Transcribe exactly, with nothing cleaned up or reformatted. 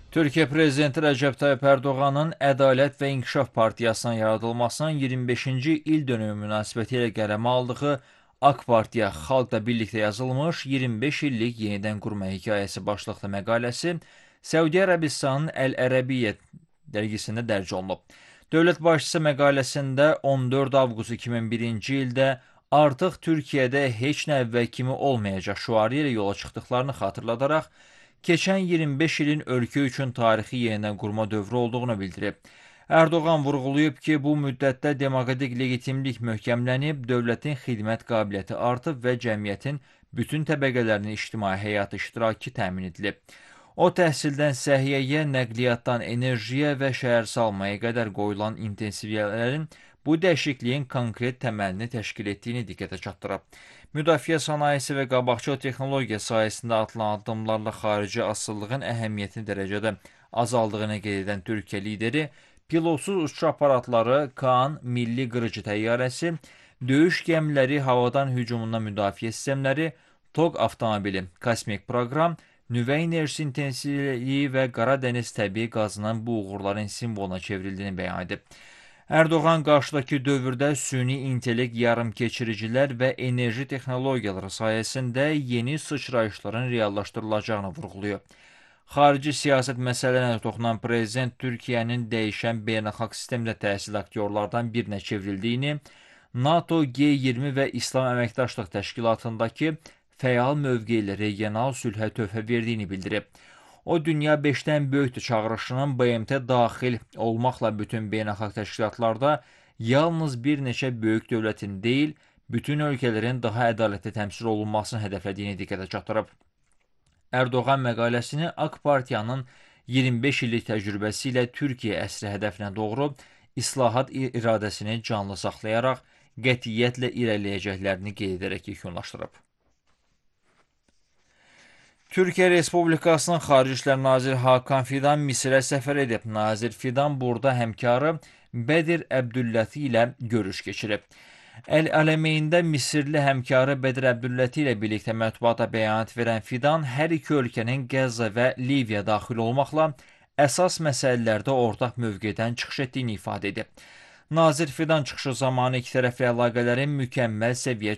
Türkiyə Prezidenti Rəcəb Tayyip Ərdoğanın Ədalət və İnkişaf Partiyasının yaradılmasının iyirmi beşinci il dönümü münasibətilə qələmə aldığı AK Partiya Xalqla birlikdə yazılmış iyirmi beş illik yenidən qurma hekayəsi başlıqlı məqaləsi Səudiyyə Ərəbistanının Əl-Ərəbiyyə dərgisində dərc olunub. Dövlət başçısı məqaləsində on dörd avqust iki min birinci ildə artıq Türkiyədə heç nə əvvəl kimi olmayacaq şüarı ilə yola çıxdıqlarını xatırladaraq, keçən iyirmi beş ilin ölkə üçün tarixi yenidən qurma dövrü olduğunu bildirib. Ərdoğan vurğulayıb ki, bu müddətdə demokratik legitimlik möhkəmlənib, dövlətin xidmət qabiliyyəti artıb və cəmiyyətin bütün təbəqələrinin ictimai həyat iştirakı təmin edilib. O, təhsildən səhiyyəyə, nəqliyyatdan enerjiyə və şəhərsalmaya qədər qoyulan intensiviyələrin bu dəyişikliyin konkret təməlini təşkil etdiyini diqqətə çatdırıb. Müdafiə sənayesi və qabaqcıl texnologiya sayəsində atılan addımlarla xarici asılılığın əhəmiyyətli dərəcədə azaldığını qeyd edən Türkiyə lideri, pilotsuz uçuş aparatları, Kaan milli qırıcı təyyarəsi, döyüş gəmiləri, havadan hücumundan müdafiə sistemləri, TOG avtomobili, kosmik proqram, nüvə enerjisi intensivliyi və Qara Dəniz təbii qazının bu uğurların simvoluna çevrildiyini bəyan edib. Ərdoğan qarşıdakı dövrdə süni intellekt yarımkeçiricilər və enerji texnologiyaları sayəsində yeni sıçrayışların reallaşdırılacağını vurğulayıb. Xarici siyasət məsələlərine toxunan prezident Türkiyənin dəyişən beynəlxalq sistemdə təhsil aktyorlardan birinə çevrildiyini, NATO, G iyirmi və İslam Əməkdaşlıq Təşkilatındakı fəal mövqeyi ilə regional sülhə töhfə verdiyini bildirib. O, Dünya beşdən böyükdür çağırışının B M T daxil olmaqla bütün beynəlxalq təşkilatlarda yalnız bir neçə böyük dövlətin deyil, bütün ölkələrin daha ədalətli təmsil olunmasını hədəflədiyini diqqətə çatdırıb. Ərdoğan məqaləsini AK Partiyanın iyirmi beş illik təcrübəsi ilə Türkiyə əsri hədəfinə doğru islahat iradəsini canlı saxlayaraq qətiyyətlə irəliləyəcəklərini qeyd edərək yekunlaşdırıb. Türkiyə Respublikasının Xarici İşlər Naziri Hakan Fidan Misirə səfər edib. Nazir Fidan burada həmkarı Bədir Əbdülləti ilə görüş keçirib. Əl-Ələmeyində Misirli həmkarı Bədir Əbdülləti ilə birlikdə mətbuata bəyanat verən Fidan hər iki ölkənin Qəzza və Liviya daxil olmaqla əsas məsələlərdə ortaq mövqedən çıxış etdiyini ifadə edib. Nazir Fidan çıxışı zamanı ikitərəfli əlaqələrin mükəmməl səviyyə